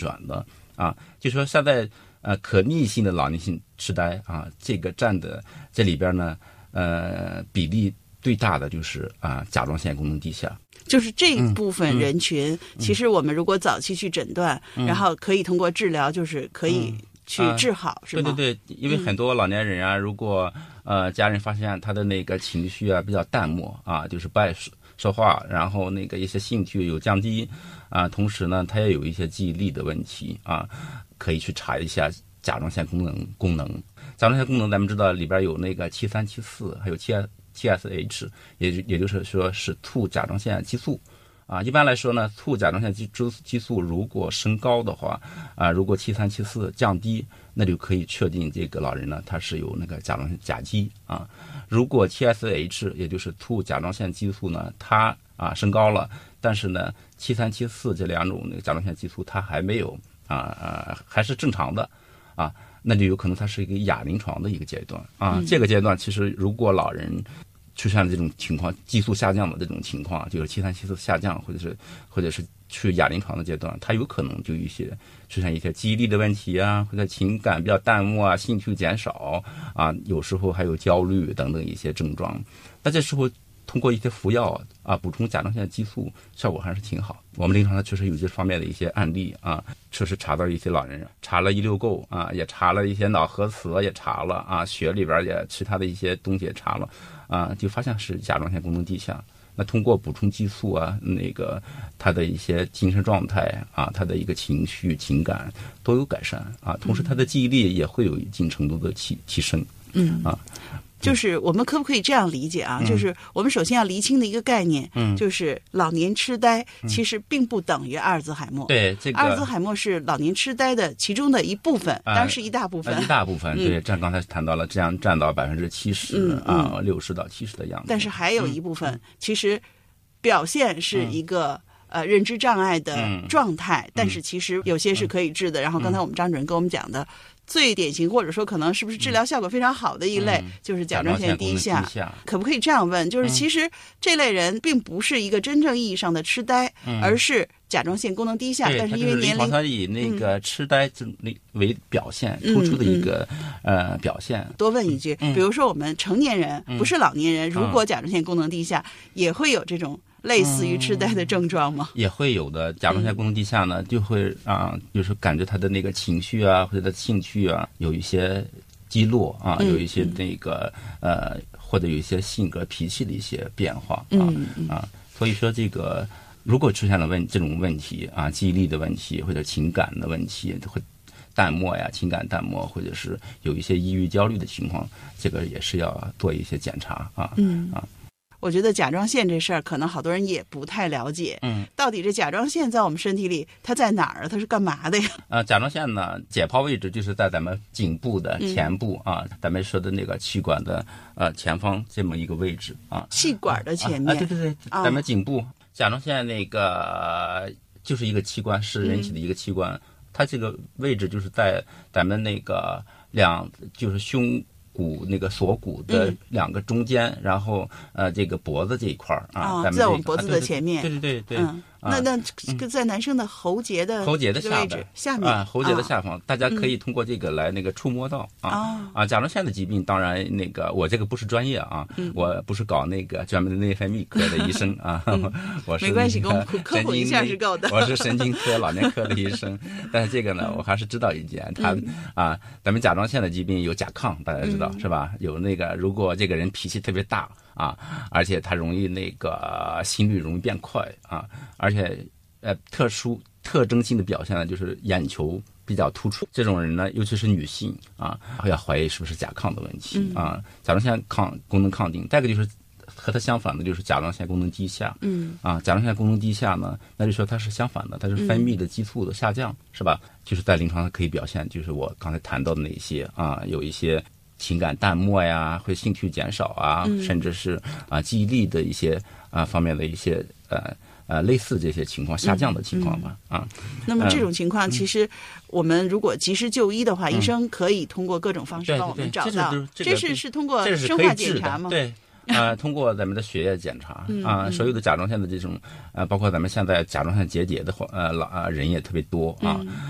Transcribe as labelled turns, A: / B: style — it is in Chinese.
A: 转的啊。就说现在可逆性的老年性痴呆啊，这个占的这里边呢比例最大的就是甲状腺功能低下。
B: 就是这一部分人群，其实我们如果早期去诊断，然后可以通过治疗，就是可以去治好，是吗？
A: 对，因为很多老年人啊，如果家人发现他的那个情绪啊比较淡漠啊，就是不爱说话，然后那个一些兴趣有降低啊，同时呢，他也有一些记忆力的问题啊，可以去查一下甲状腺功能。甲状腺功能咱们知道里边有那个7374，还有TSH， 也就是说是促甲状腺激素啊。一般来说呢，促甲状腺激素如果升高的话啊，如果7374降低，那就可以确定这个老人呢他是有那个甲状腺甲基啊。如果 TSH 也就是促甲状腺激素呢，它升高了，但是呢7374这两种那个甲状腺激素它还没有还是正常的啊。那就有可能它是一个亚临床的一个阶段啊。这个阶段其实如果老人出现了这种情况，激素下降的这种情况，就是7374下降，或者是去亚临床的阶段，它有可能就出现一些记忆力的问题啊，或者情感比较淡漠啊，兴趣减少啊，有时候还有焦虑等等一些症状。那这时候通过一些服药补充甲状腺激素，效果还是挺好。我们临床上确实有这方面的一些案例啊，确实查到一些老人查了169构啊，也查了一些脑核磁，也查了血里边也其他的一些东西也查了就发现是甲状腺功能低下。那通过补充激素那个他的一些精神状态他的一个情绪情感都有改善同时他的记忆力也会有一定程度的提升
B: 就是我们可不可以这样理解就是我们首先要厘清的一个概念，就是老年痴呆其实并不等于阿尔兹海默。
A: 对，这个
B: 阿尔兹海默是老年痴呆的其中的一部分，当然是一大部分。
A: 一大部分，对，这刚才谈到了，这样占到70%、60%到70%的样子。
B: 但是还有一部分，其实表现是一个认知障碍的状态，但是其实有些是可以治的。然后刚才我们张主任跟我们讲的。最典型或者说可能是不是治疗效果非常好的一类，就是甲状腺低下。可不可以这样问，就是其实这类人并不是一个真正意义上的痴呆，而是甲状腺功能低下，但是因为年龄，
A: 它以那个痴呆为表现，突出的一个表现。
B: 多问一句，比如说我们成年人不是老年人，如果甲状腺功能低下，也会有这种类似于痴呆的症状吗？
A: 也会有的。甲状腺功能低下呢，就会就是感觉他的那个情绪或者他的兴趣有一些低落有一些那个或者有一些性格脾气的一些变化所以说这个如果出现了这种问题记忆力的问题或者情感的问题，会淡漠情感淡漠，或者是有一些抑郁焦虑的情况，这个也是要做一些检查
B: 我觉得甲状腺这事儿可能好多人也不太了解。到底这甲状腺在我们身体里它在哪儿？它是干嘛的呀？
A: 甲状腺呢，解剖位置就是在咱们颈部的前部咱们说的那个气管的前方这么一个位置
B: 气管的前面
A: 对，咱们颈部甲状腺那个就是一个器官，是人体的一个器官，它这个位置就是在咱们那个就是胸骨那个锁骨的两个中间，然后这个脖子这一块
B: 在我们脖子的前面。
A: 对。
B: 那在男生的喉结的下面
A: 喉结的下方，大家可以通过这个来那个触摸到甲状腺的疾病，当然那个我这个不是专业我不是搞那个专门的内分泌科的医生我是
B: 没关系，给我们科普一下是够的。
A: 我是神经科老年科的医生，但是这个呢，我还是知道一点，咱们甲状腺的疾病有甲亢，大家知道是吧？有那个如果这个人脾气特别大而且他容易那个心率容易变快而且特征性的表现呢，就是眼球比较突出。这种人呢，尤其是女性要怀疑是不是甲亢的问题甲状腺功能亢进。再一个就是和它相反的就是甲状腺功能低下甲状腺功能低下呢，那就说它是相反的，它是分泌的激素的下降是吧？就是在临床上可以表现，就是我刚才谈到的那些有一些情感淡漠会兴趣减少甚至是记忆力的一些方面的一些类似这些情况下降的情况吧
B: 那么这种情况其实我们如果及时就医的话，医生可以通过各种方式帮我们找到。这是通过生化检查吗？
A: 对通过咱们的血液检查所有的甲状腺的这种包括咱们现在甲状腺结节的人也特别多